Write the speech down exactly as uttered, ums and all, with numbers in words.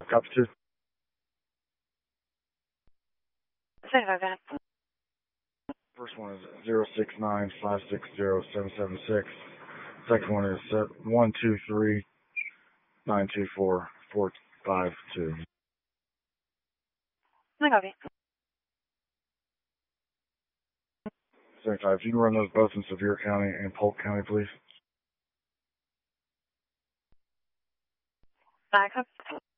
Copy two. seventy-five, Van. First one is zero six nine five six zero seven seven six. Second one is one two three nine two four four five two. I copy. seventy-five. If you can run those both in Sevier County and Polk County, please. I copy.